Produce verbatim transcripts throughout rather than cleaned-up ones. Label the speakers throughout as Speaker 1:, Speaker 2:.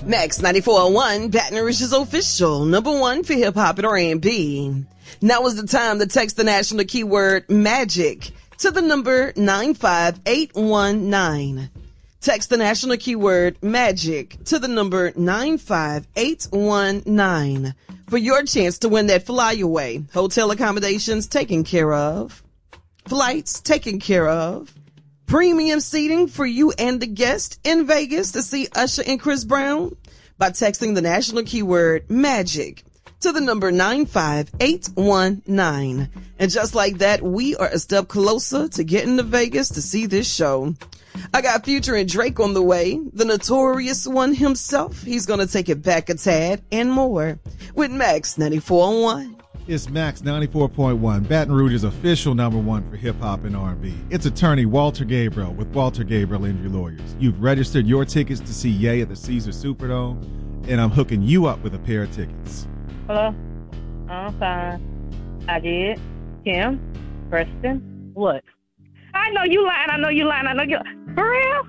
Speaker 1: Max ninety-four point one, Baton Rouge's official number one for hip-hop and R and B. Now is the time to text the national keyword MAGIC to the number nine five eight one nine. Text the national keyword MAGIC to the number nine five eight one nine for your chance to win that flyaway. Hotel accommodations taken care of. Flights taken care of. Premium seating for you and the guest in Vegas to see Usher and Chris Brown by texting the national keyword MAGIC to the number nine five eight one nine. And just like that, we are a step closer to getting to Vegas to see this show. I got Future and Drake on the way, the notorious one himself. He's going to take it back a tad and more with Max ninety-four point one.
Speaker 2: It's Max ninety-four point one, Baton Rouge's official number one for hip-hop and R and B. It's attorney Walter Gabriel with Walter Gabriel Injury Lawyers. You've registered your tickets to see Ye at the Caesars Superdome, and I'm hooking you up with a pair of tickets.
Speaker 3: Hello? I'm fine. I did. Kim? Preston? What? I know you lying. I know you lying. I know you... For real?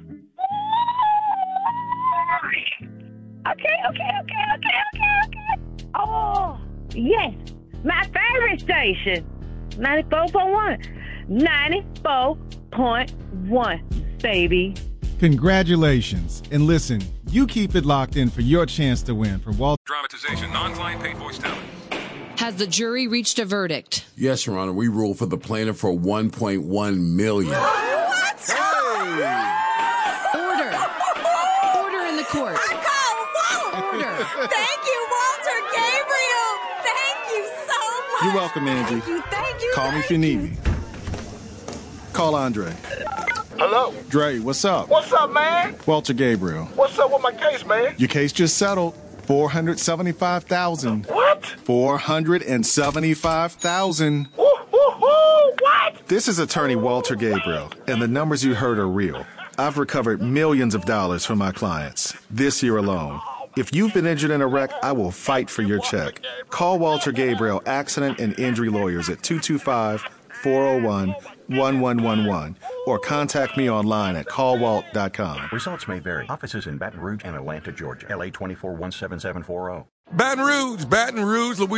Speaker 3: Okay, okay, okay, okay, okay, okay. Oh, yes. My favorite station, ninety-four point one. ninety-four point one, baby.
Speaker 2: Congratulations. And listen, you keep it locked in for your chance to win from Walt.
Speaker 4: Dramatization, non-client paid voice talent.
Speaker 5: Has the jury reached a verdict?
Speaker 6: Yes, Your Honor. We ruled for the plaintiff for one point one million dollars.
Speaker 7: What?
Speaker 6: Hey!
Speaker 5: Order. Order in the court.
Speaker 7: I call Walt.
Speaker 5: Order.
Speaker 7: Thank you, Walter Gabriel. Thank you so much.
Speaker 8: You're welcome, Angie.
Speaker 7: Thank you, thank you.
Speaker 8: Call
Speaker 7: thank
Speaker 8: me if you need
Speaker 7: you.
Speaker 8: me. Call Andre.
Speaker 9: Hello?
Speaker 8: Dre, what's up?
Speaker 9: What's up, man?
Speaker 8: Walter Gabriel.
Speaker 9: What's up with my case, man?
Speaker 8: Your case just settled. four hundred seventy-five thousand dollars.
Speaker 9: What?
Speaker 8: four hundred seventy-five thousand dollars.
Speaker 9: Woo, woo, woo, what?
Speaker 8: This is attorney Walter Gabriel, and the numbers you heard are real. I've recovered millions of dollars from my clients this year alone. If you've been injured in a wreck, I will fight for your check. Call Walter Gabriel Accident and Injury Lawyers at two two five, four oh one, one one one one or contact me online at call walt dot com.
Speaker 10: Results may vary. Offices in Baton Rouge and Atlanta, Georgia. L A twenty-four one seven seven four zero.
Speaker 4: Baton Rouge, Baton Rouge, Louisiana.